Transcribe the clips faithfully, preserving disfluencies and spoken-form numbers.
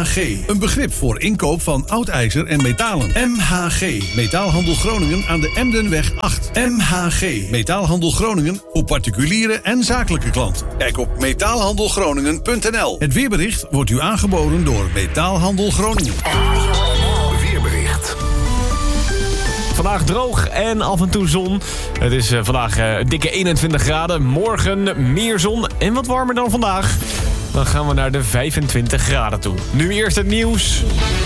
H G, een begrip voor inkoop van oud ijzer en metalen. M H G, Metaalhandel Groningen aan de Emdenweg acht. M H G, Metaalhandel Groningen voor particuliere en zakelijke klanten. Kijk op metaalhandelgroningen punt n l. Het weerbericht wordt u aangeboden door Metaalhandel Groningen. Weerbericht. Vandaag droog en af en toe zon. Het is uh, vandaag uh, dikke eenentwintig graden. Morgen meer zon en wat warmer dan vandaag. Dan gaan we naar de vijfentwintig graden toe. Nu eerst het nieuws.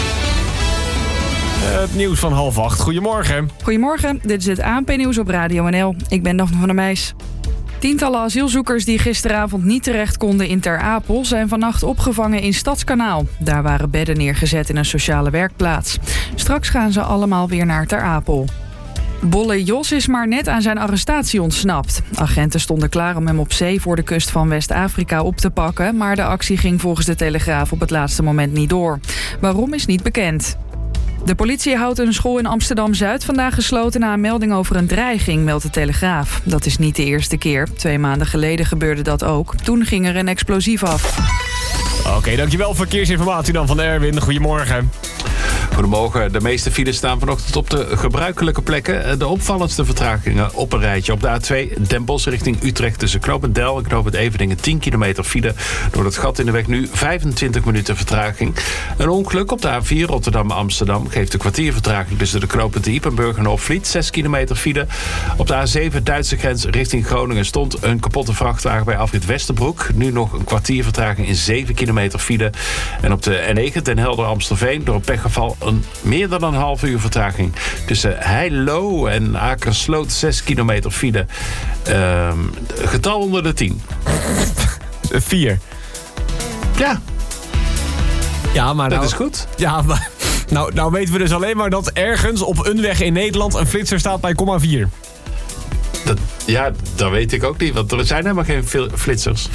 Uh, het nieuws van half acht. Goedemorgen. Goedemorgen, dit is het A N P-nieuws op Radio N L. Ik ben Daphne van der Meijs. Tientallen asielzoekers die gisteravond niet terecht konden in Ter Apel zijn vannacht opgevangen in Stadskanaal. Daar waren bedden neergezet in een sociale werkplaats. Straks gaan ze allemaal weer naar Ter Apel. Bolle Jos is maar net aan zijn arrestatie ontsnapt. Agenten stonden klaar om hem op zee voor de kust van West-Afrika op te pakken, maar de actie ging volgens de Telegraaf op het laatste moment niet door. Waarom is niet bekend. De politie houdt een school in Amsterdam-Zuid vandaag gesloten na een melding over een dreiging, meldt de Telegraaf. Dat is niet de eerste keer. Twee maanden geleden gebeurde dat ook. Toen ging er een explosief af. Oké, okay, dankjewel. Verkeersinformatie dan van Erwin. Goedemorgen. Goedemorgen. De meeste files staan vanochtend op de gebruikelijke plekken. De opvallendste vertragingen op een rijtje. Op de A twee Den Bosch richting Utrecht tussen Knopendel en Knopend Eveningen tien kilometer file. Door het gat in de weg nu vijfentwintig minuten vertraging. Een ongeluk op de A vier Rotterdam-Amsterdam geeft een kwartier vertraging tussen de knopen de Ypenburg en Hofvliet. zes kilometer file. Op de A zeven Duitse grens richting Groningen stond een kapotte vrachtwagen bij afrit Westerbroek. Nu nog een kwartier vertraging in zeven kilometer file. En op de N negen Den Helder-Amstelveen door een pechgeval een meer dan een half uur vertraging. Tussen Heilo en Akersloot zes kilometer file. Uh, getal onder de tien. Vier. Ja. Ja, maar dat nou, is goed. Ja, maar nou, nou weten we dus alleen maar dat ergens op een weg in Nederland een flitser staat bij komma vier. Dat, ja, dat weet ik ook niet, want er zijn helemaal geen flitsers.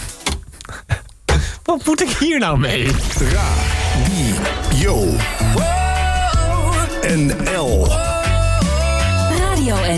Wat moet ik hier nou mee? Radio N L. Radio N